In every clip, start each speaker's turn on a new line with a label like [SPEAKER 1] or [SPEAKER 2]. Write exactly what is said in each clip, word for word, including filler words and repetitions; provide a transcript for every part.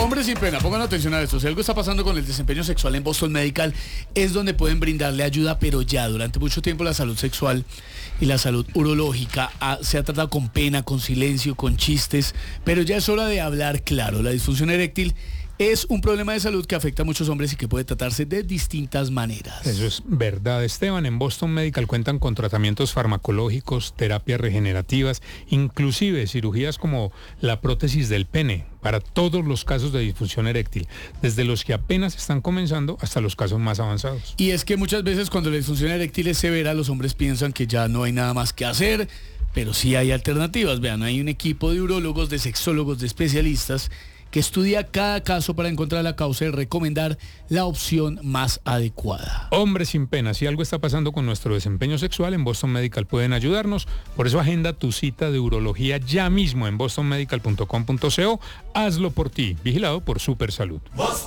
[SPEAKER 1] Hombres sin pena, pongan atención a esto. Si algo está pasando con el desempeño sexual en Boston Medical, es donde pueden brindarle ayuda, pero ya durante mucho tiempo la salud sexual y la salud urológica ha, se ha tratado con pena, con silencio, con chistes, pero ya es hora de hablar claro. La disfunción eréctil es un problema de salud que afecta a muchos hombres y que puede tratarse de distintas maneras.
[SPEAKER 2] Eso es verdad, Esteban. En Boston Medical cuentan con tratamientos farmacológicos, terapias regenerativas, inclusive cirugías como la prótesis del pene, para todos los casos de disfunción eréctil, desde los que apenas están comenzando hasta los casos más avanzados.
[SPEAKER 1] Y es que muchas veces cuando la disfunción eréctil es severa, los hombres piensan que ya no hay nada más que hacer, pero sí hay alternativas. Vean, hay un equipo de urólogos, de sexólogos, de especialistas que estudia cada caso para encontrar la causa y recomendar la opción más adecuada.
[SPEAKER 2] Hombres sin pena, si algo está pasando con nuestro desempeño sexual, en Boston Medical pueden ayudarnos. Por eso agenda tu cita de urología ya mismo en boston medical punto com punto co. Hazlo por ti, vigilado por Supersalud.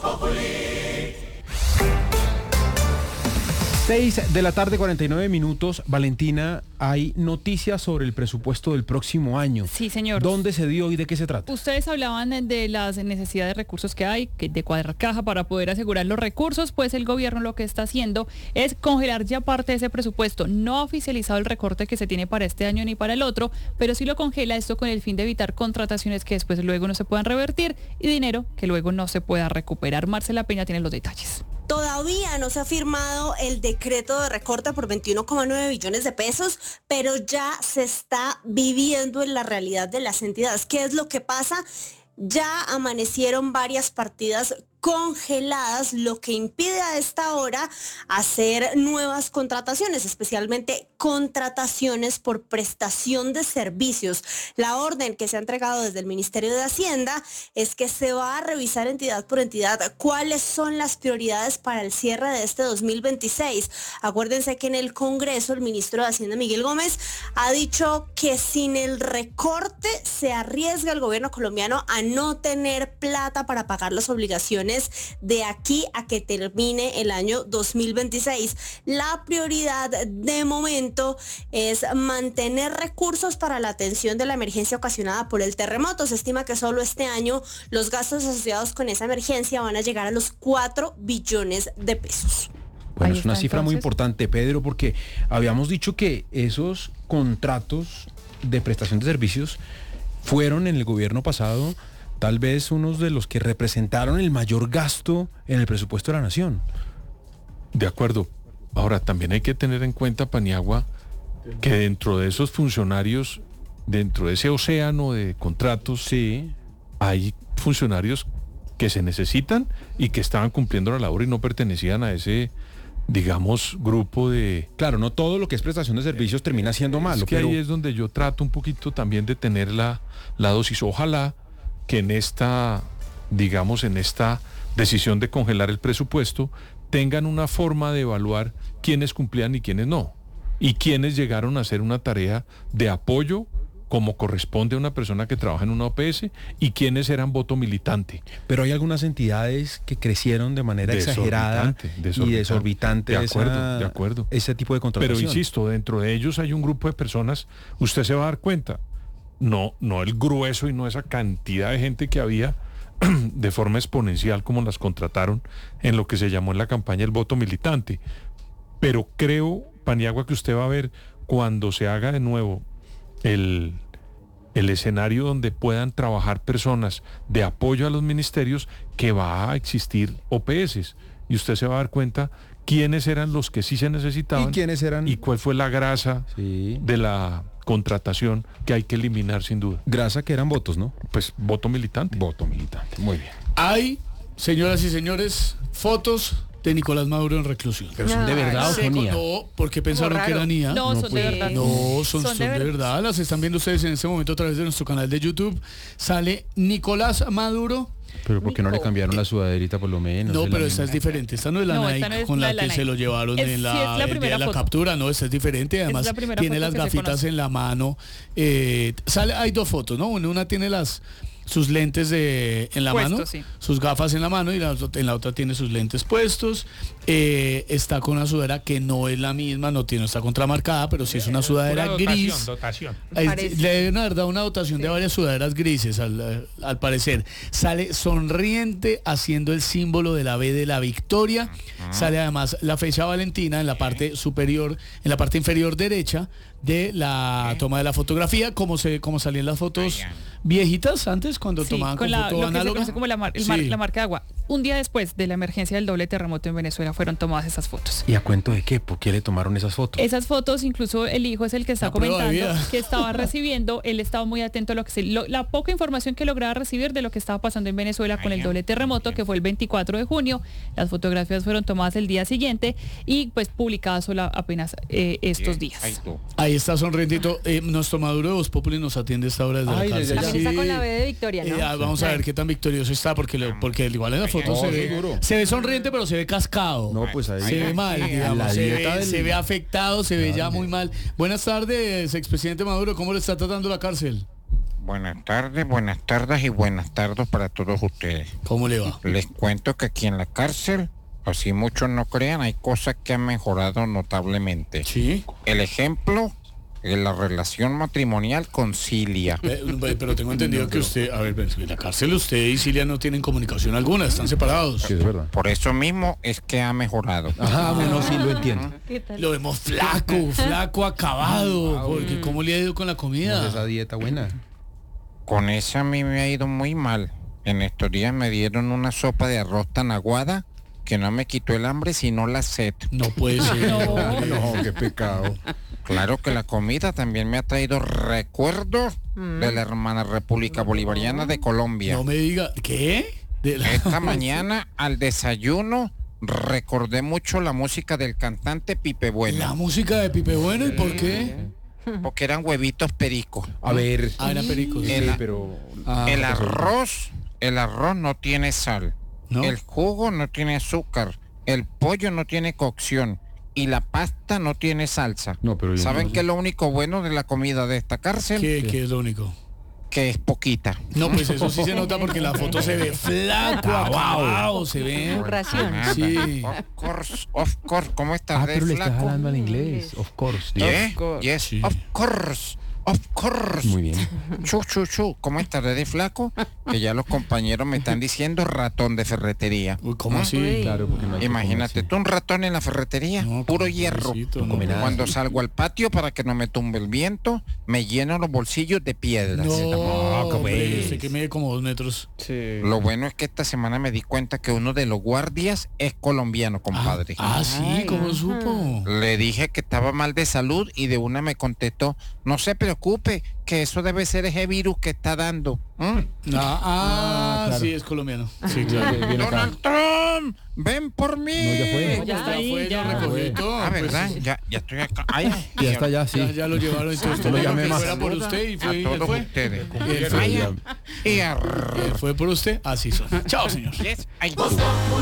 [SPEAKER 3] seis de la tarde, cuarenta y nueve minutos. Valentina, hay noticias sobre el presupuesto del próximo año.
[SPEAKER 4] Sí, señor.
[SPEAKER 3] ¿Dónde se dio y de qué se trata?
[SPEAKER 4] Ustedes hablaban de las necesidades de recursos que hay, que de cuadrar caja para poder asegurar los recursos, pues el gobierno lo que está haciendo es congelar ya parte de ese presupuesto. No ha oficializado el recorte que se tiene para este año ni para el otro, pero sí lo congela, esto con el fin de evitar contrataciones que después luego no se puedan revertir y dinero que luego no se pueda recuperar. Marcela Peña tiene los detalles.
[SPEAKER 5] Todavía no se ha firmado el decreto de recorte por veintiuno coma nueve billones de pesos, pero ya se está viviendo en la realidad de las entidades. ¿Qué es lo que pasa? Ya amanecieron varias partidas congeladas, lo que impide a esta hora hacer nuevas contrataciones, especialmente contrataciones por prestación de servicios. La orden que se ha entregado desde el Ministerio de Hacienda es que se va a revisar entidad por entidad cuáles son las prioridades para el cierre de este dos mil veintiséis. Acuérdense que en el Congreso el ministro de Hacienda, Miguel Gómez, ha dicho que sin el recorte se arriesga el gobierno colombiano a no tener plata para pagar las obligaciones de aquí a que termine el año dos mil veintiséis. La prioridad de momento es mantener recursos para la atención de la emergencia ocasionada por el terremoto. Se estima que solo este año los gastos asociados con esa emergencia van a llegar a los cuatro billones de pesos.
[SPEAKER 3] Bueno,
[SPEAKER 4] Ahí
[SPEAKER 3] es una
[SPEAKER 4] está,
[SPEAKER 3] cifra muy
[SPEAKER 4] entonces.
[SPEAKER 3] importante, Pedro, porque habíamos dicho que esos contratos de prestación de servicios fueron en el gobierno pasado tal vez unos de los que representaron el mayor gasto en el presupuesto de la nación.
[SPEAKER 6] De acuerdo. Ahora, también hay que tener en cuenta, Paniagua, que dentro de esos funcionarios, dentro de ese océano de contratos,
[SPEAKER 3] Sí.
[SPEAKER 6] hay funcionarios que se necesitan y que estaban cumpliendo la labor y no pertenecían a ese, digamos, grupo de...
[SPEAKER 3] Claro, no todo lo que es prestación de servicios termina siendo malo,
[SPEAKER 6] Es que
[SPEAKER 3] pero
[SPEAKER 6] ahí es donde yo trato un poquito también de tener la, la dosis. Ojalá que en esta, digamos, en esta decisión de congelar el presupuesto, tengan una forma de evaluar quiénes cumplían y quiénes no, y quiénes llegaron a hacer una tarea de apoyo como corresponde a una persona que trabaja en una O P S, y quiénes eran voto militante.
[SPEAKER 3] pero hay algunas entidades que crecieron de manera exagerada
[SPEAKER 6] Desorbitantes,
[SPEAKER 3] y desorbitante
[SPEAKER 6] De acuerdo,
[SPEAKER 3] esa-
[SPEAKER 6] de acuerdo.
[SPEAKER 3] ese tipo de contratación.
[SPEAKER 6] Pero insisto, dentro de ellos hay un grupo de personas, usted se va a dar cuenta, no, no el grueso y no esa cantidad de gente que había de forma exponencial como las contrataron en lo que se llamó en la campaña el voto militante. Pero creo, Paniagua, que usted va a ver cuando se haga de nuevo el, el escenario donde puedan trabajar personas de apoyo a los ministerios, que va a existir O P S. Y usted se va a dar cuenta quiénes eran los que sí se necesitaban
[SPEAKER 3] ¿Y quiénes eran?
[SPEAKER 6] y cuál fue la grasa
[SPEAKER 3] Sí.
[SPEAKER 6] de la contratación que hay que eliminar sin duda.
[SPEAKER 3] Grasa que eran votos, ¿no?
[SPEAKER 6] Pues voto militante.
[SPEAKER 3] Voto militante. Muy bien.
[SPEAKER 1] Hay, señoras y señores, fotos de Nicolás Maduro en reclusión.
[SPEAKER 3] ¿Pero son de verdad o
[SPEAKER 1] Seco,
[SPEAKER 3] son I A?
[SPEAKER 1] no, porque pensaron
[SPEAKER 4] Como
[SPEAKER 1] que
[SPEAKER 4] raro.
[SPEAKER 1] eran I A.
[SPEAKER 4] No,
[SPEAKER 3] No,
[SPEAKER 4] son
[SPEAKER 3] pues.
[SPEAKER 4] de verdad.
[SPEAKER 1] No, son, son de,
[SPEAKER 4] ver-
[SPEAKER 1] verdad. Las están viendo ustedes en este momento a través de nuestro canal de YouTube. Sale Nicolás Maduro.
[SPEAKER 3] Pero ¿por qué no le
[SPEAKER 4] Nico.
[SPEAKER 3] cambiaron la sudaderita por lo menos?
[SPEAKER 1] No,
[SPEAKER 3] Es
[SPEAKER 1] pero
[SPEAKER 3] la
[SPEAKER 1] esta es
[SPEAKER 3] misma.
[SPEAKER 1] diferente. Esta no es la
[SPEAKER 4] No,
[SPEAKER 1] Nike
[SPEAKER 4] esta no es
[SPEAKER 1] con
[SPEAKER 4] la
[SPEAKER 1] la,
[SPEAKER 4] de la
[SPEAKER 1] que
[SPEAKER 4] Nike.
[SPEAKER 1] se lo llevaron
[SPEAKER 4] Es-
[SPEAKER 1] en
[SPEAKER 4] sí,
[SPEAKER 1] la,
[SPEAKER 4] es la
[SPEAKER 1] el día
[SPEAKER 4] primera
[SPEAKER 1] de la
[SPEAKER 4] foto.
[SPEAKER 1] captura. No, esta es diferente. Además,
[SPEAKER 4] la primera
[SPEAKER 1] tiene
[SPEAKER 4] foto
[SPEAKER 1] las
[SPEAKER 4] que se
[SPEAKER 1] gafitas
[SPEAKER 4] conoce.
[SPEAKER 1] en la mano. Eh, sale, hay dos fotos, ¿no? Una, una tiene las... sus lentes de, en la
[SPEAKER 4] Puestos,
[SPEAKER 1] mano,
[SPEAKER 4] sí.
[SPEAKER 1] sus gafas en la mano y la, en la otra tiene sus lentes puestos. Eh, está con una sudadera que no es la misma, no tiene, está contramarcada, pero sí es una sudadera
[SPEAKER 2] Pura dotación,
[SPEAKER 1] gris.
[SPEAKER 2] dotación.
[SPEAKER 1] Es-
[SPEAKER 5] Parece.
[SPEAKER 1] le deben haber dado una dotación de varias sudaderas grises al, al parecer. Sale sonriente haciendo el símbolo de la B de la victoria. Sale además la fecha Valentina en la parte superior, en la parte inferior derecha de la toma de la fotografía, como se como salían las fotos viejitas antes cuando
[SPEAKER 4] Sí,
[SPEAKER 1] tomaban con,
[SPEAKER 4] con la,
[SPEAKER 1] foto
[SPEAKER 4] lo que se
[SPEAKER 1] análoga.
[SPEAKER 4] conoce como la, mar- el mar-
[SPEAKER 1] Sí.
[SPEAKER 4] la marca de agua. Un día después de la emergencia del doble terremoto en Venezuela fueron tomadas esas fotos.
[SPEAKER 3] ¿Y a cuento de qué? ¿Por qué le tomaron esas fotos?
[SPEAKER 4] Esas fotos, incluso el hijo es el que está
[SPEAKER 1] La prueba de
[SPEAKER 4] comentando
[SPEAKER 1] vida.
[SPEAKER 4] que estaba recibiendo, él estaba muy atento a lo que se, lo- la poca información que lograba recibir de lo que estaba pasando en Venezuela con el doble terremoto, que fue el veinticuatro de junio. Las fotografías fueron tomadas el día siguiente y pues publicadas solo apenas eh, estos días.
[SPEAKER 1] Ahí está sonrientito. Eh, nuestro Maduro de Voz Populi nos atiende a esta hora desde
[SPEAKER 3] Ay,
[SPEAKER 1] la
[SPEAKER 3] desde
[SPEAKER 1] cárcel.
[SPEAKER 3] allá.
[SPEAKER 7] También está
[SPEAKER 1] Sí.
[SPEAKER 7] con la B de Victoria, ¿no?
[SPEAKER 1] Eh, ah, vamos a ver qué tan victorioso está, porque, lo- porque igual en la foto
[SPEAKER 3] No,
[SPEAKER 1] se ve,
[SPEAKER 3] seguro.
[SPEAKER 1] se ve sonriente, pero se ve cascado.
[SPEAKER 3] No, pues ahí.
[SPEAKER 1] Se ve mal, digamos,
[SPEAKER 3] La
[SPEAKER 1] se
[SPEAKER 3] dieta
[SPEAKER 1] ve,
[SPEAKER 3] del-
[SPEAKER 1] se ve afectado, se ve ya muy mal. Buenas tardes, expresidente Maduro, ¿cómo le está tratando la cárcel?
[SPEAKER 8] Buenas tardes, buenas tardes y buenas tardes para todos ustedes.
[SPEAKER 1] ¿Cómo le va?
[SPEAKER 8] Les cuento que aquí en la cárcel, así muchos no crean, hay cosas que han mejorado notablemente.
[SPEAKER 1] Sí.
[SPEAKER 8] El ejemplo, en la relación matrimonial con Cilia.
[SPEAKER 1] Eh, pero tengo entendido que usted, a ver, en la cárcel usted y Cilia no tienen comunicación alguna, están separados.
[SPEAKER 3] Sí, es verdad.
[SPEAKER 8] Por eso mismo es que ha mejorado.
[SPEAKER 3] Ajá, bueno, sí, lo entiendo.
[SPEAKER 7] ¿Qué tal?
[SPEAKER 1] Lo vemos flaco, flaco, acabado, porque ¿cómo le ha ido con la
[SPEAKER 3] ¿Cómo es esa
[SPEAKER 1] comida?
[SPEAKER 3] dieta buena?
[SPEAKER 8] Con esa a mí me ha ido muy mal. En estos días me dieron una sopa de arroz tan aguada que no me quitó el hambre sino la sed.
[SPEAKER 1] No puede ser.
[SPEAKER 3] No, qué pecado.
[SPEAKER 8] Claro que la comida también me ha traído recuerdos de la hermana República Bolivariana de Colombia.
[SPEAKER 1] No me diga, ¿qué? De la-
[SPEAKER 8] Esta mañana al desayuno recordé mucho la música del cantante Pipe
[SPEAKER 1] La
[SPEAKER 8] Bueno,
[SPEAKER 1] música de Pipe Bueno, ¿y por qué?
[SPEAKER 8] porque eran huevitos pericos.
[SPEAKER 3] A ver.
[SPEAKER 1] Ah, era perico.
[SPEAKER 3] Sí,
[SPEAKER 8] el-
[SPEAKER 3] pero.
[SPEAKER 1] Ah,
[SPEAKER 8] El arroz, el arroz no tiene sal.
[SPEAKER 1] ¿no?
[SPEAKER 8] El jugo no tiene azúcar. El pollo no tiene cocción. Y la pasta no tiene salsa.
[SPEAKER 3] No, pero yo
[SPEAKER 8] ¿Saben
[SPEAKER 3] no-
[SPEAKER 8] qué es lo único bueno de la comida de esta cárcel?
[SPEAKER 1] ¿Qué, qué es lo único?
[SPEAKER 8] Que es poquita.
[SPEAKER 1] No, pues eso sí se nota porque la foto se ve flaco, acabado, se ve.
[SPEAKER 7] Su ración.
[SPEAKER 8] Nada.
[SPEAKER 1] Sí.
[SPEAKER 8] Of course, of course. ¿Cómo estás
[SPEAKER 3] Ah,
[SPEAKER 8] de
[SPEAKER 3] pero le estás
[SPEAKER 8] flaco?
[SPEAKER 3] hablando al inglés. Of course. digo.
[SPEAKER 8] Yeah,
[SPEAKER 7] course.
[SPEAKER 8] yes,
[SPEAKER 1] Sí.
[SPEAKER 8] of course, of course.
[SPEAKER 3] Muy bien.
[SPEAKER 8] Chu, chu, chu. ¿Cómo estás de flaco? Que ya los compañeros me están diciendo ratón de ferretería.
[SPEAKER 1] Uy, ¿cómo así?
[SPEAKER 7] Uy.
[SPEAKER 3] Claro, porque no hay que
[SPEAKER 8] Imagínate
[SPEAKER 3] comer
[SPEAKER 8] tú un ratón en la ferretería,
[SPEAKER 1] No,
[SPEAKER 8] puro
[SPEAKER 1] como
[SPEAKER 8] hierro.
[SPEAKER 1] pobrecito,
[SPEAKER 3] No
[SPEAKER 1] no.
[SPEAKER 3] come nada.
[SPEAKER 8] Cuando salgo al patio para que no me tumbe el viento, me lleno los bolsillos de piedras.
[SPEAKER 1] No,
[SPEAKER 3] ¿cómo
[SPEAKER 1] hombre,
[SPEAKER 3] es?
[SPEAKER 1] usted que mide como dos metros.
[SPEAKER 8] Lo bueno es que esta semana me di cuenta que uno de los guardias es colombiano, compadre.
[SPEAKER 1] Ah, sí, ¿cómo supo?
[SPEAKER 8] Le dije que estaba mal de salud y de una me contestó, no se preocupe, que eso debe ser ese virus que está dando. ¿Mm?
[SPEAKER 1] Ah, ah,
[SPEAKER 3] claro.
[SPEAKER 1] sí, es colombiano. Sí, claro.
[SPEAKER 3] Viene acá.
[SPEAKER 8] Donald Trump, ven por mí.
[SPEAKER 3] No, ya fue.
[SPEAKER 4] Ya está ahí,
[SPEAKER 1] fue,
[SPEAKER 4] ya.
[SPEAKER 1] lo recogió y todo,
[SPEAKER 8] Ah,
[SPEAKER 1] pues,
[SPEAKER 8] ¿verdad? Ya, ya estoy acá. Ay,
[SPEAKER 3] Ya está, ya, sí.
[SPEAKER 1] Ya, ya lo llevaron, entonces
[SPEAKER 3] Yo lo
[SPEAKER 1] usted dijo
[SPEAKER 3] llamé
[SPEAKER 1] que
[SPEAKER 3] más.
[SPEAKER 1] fuera por usted y
[SPEAKER 8] a
[SPEAKER 1] fue, y él
[SPEAKER 8] todos
[SPEAKER 1] fue.
[SPEAKER 8] ustedes.
[SPEAKER 1] Y él fue.
[SPEAKER 8] Vaya, y arr-
[SPEAKER 1] Y él fue por usted, así son. Chao, señor.
[SPEAKER 8] Yes, ay.